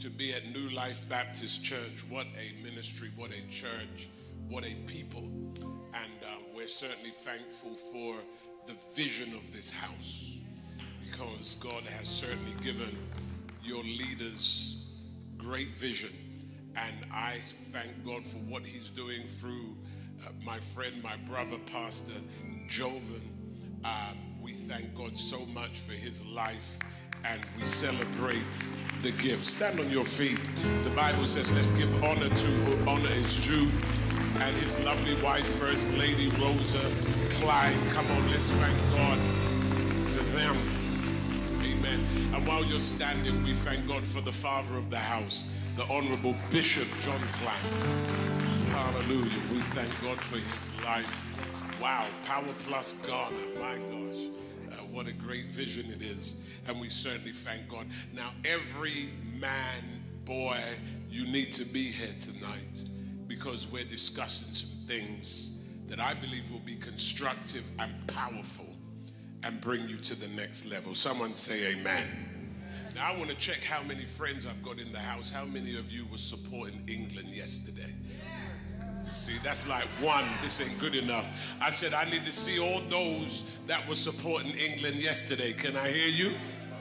to be at New Life Baptist Church. What a ministry, what a church, what a people. And we're certainly thankful for the vision of this house, because God has certainly given your leaders great vision. And I thank God for what he's doing through my friend, my brother, Pastor Jovan. We thank God so much for his life, and we celebrate the gift. Stand on your feet. The Bible says, let's give honor to who honor is due. And his lovely wife, First Lady Rosa Clyde. Come on, let's thank God for them. Amen. And while you're standing, we thank God for the father of the house, the Honorable Bishop John Clyde. Hallelujah. We thank God for his life. Wow. Power Plus Ghana. My gosh. What a great vision it is. And we certainly thank God. Now, every man, boy, you need to be here tonight, because we're discussing some things that I believe will be constructive and powerful and bring you to the next level. Someone say amen. Now, I want to check how many friends I've got in the house. How many of you were supporting England yesterday? See, that's like one. This ain't good enough. I said I need to see all those that were supporting England yesterday. Can I hear you?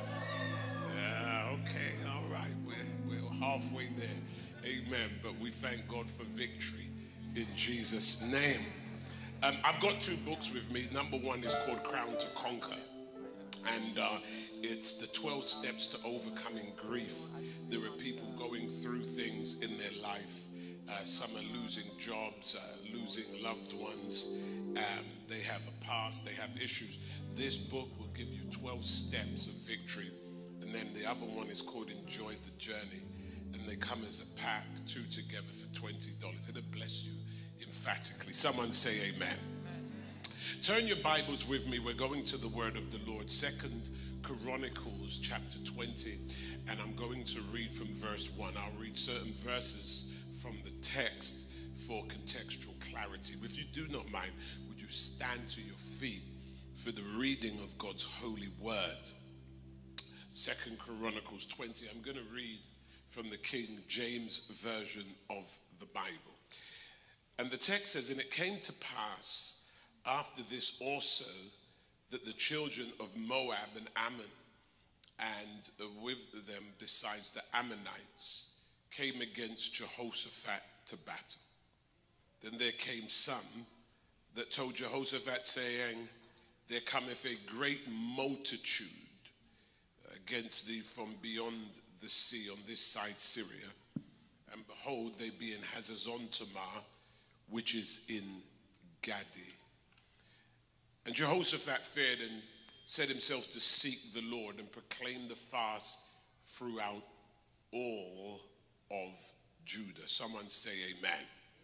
Yeah, okay, all right. We're halfway there. Amen. But we thank God for victory in Jesus' name. I've got two books with me. Number one is called Crown to Conquer. And it's the 12 steps to overcoming grief. There are people going through things in their life. Some are losing jobs, losing loved ones. They have a past, they have issues. This book will give you 12 steps of victory. And then the other one is called Enjoy the Journey. And they come as a pack, two together for $20. It'll bless you emphatically. Someone say amen. Turn your Bibles with me. We're going to the word of the Lord. 2nd Chronicles chapter 20. And I'm going to read from verse 1. I'll read certain verses from the text for contextual clarity. If you do not mind, would you stand to your feet for the reading of God's holy word? 2nd Chronicles 20. I'm going to read from the King James Version of the Bible. And the text says, and it came to pass after this also that the children of Moab and Ammon, and with them besides the Ammonites, came against Jehoshaphat to battle. Then there came some that told Jehoshaphat, saying, there cometh a great multitude against thee from beyond the sea on this side Syria. And behold, they be in Hazazon Tamar, which is in Gadi. And Jehoshaphat feared and set himself to seek the Lord and proclaim the fast throughout all of Judah. Someone say amen.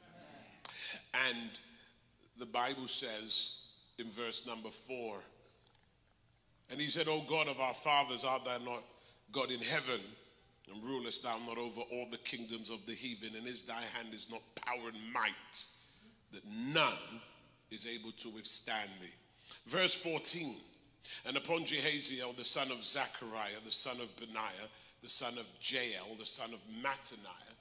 And the Bible says in verse number 4, and he said, O God of our fathers, art thou not God in heaven? And rulest thou not over all the kingdoms of the heathen? And is thy hand is not power and might, that none is able to withstand thee. Verse 14, and upon Jehaziel, the son of Zechariah, the son of Benaiah, the son of Jael, the son of Mattaniah,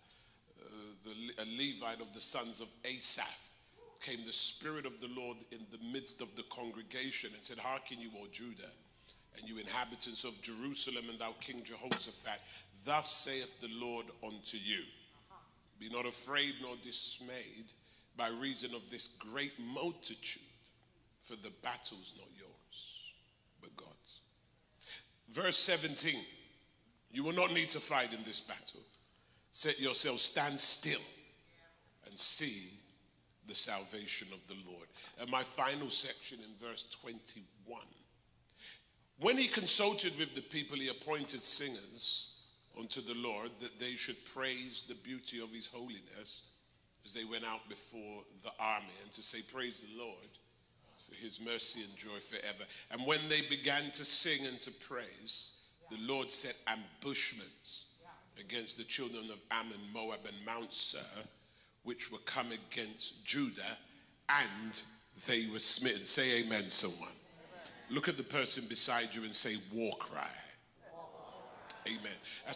a Levite of the sons of Asaph, came the Spirit of the Lord in the midst of the congregation and said, hearken you, O Judah, and you inhabitants of Jerusalem, and thou King Jehoshaphat, thus saith the Lord unto you, be not afraid nor dismayed by reason of this great multitude, for the battle's not yours, but God's. Verse 17, you will not need to fight in this battle. Set yourselves, stand still, and see the salvation of the Lord. And my final section in verse 21. When he consulted with the people, he appointed singers unto the Lord, that they should praise the beauty of his holiness as they went out before the army, and to say, praise the Lord, for his mercy and joy forever. And when they began to sing and to praise, the Lord set ambushments against the children of Ammon, Moab, and Mount Seir, which were come against Judah, and they were smitten. Say amen, someone. Look at the person beside you and say, war cry. Amen. As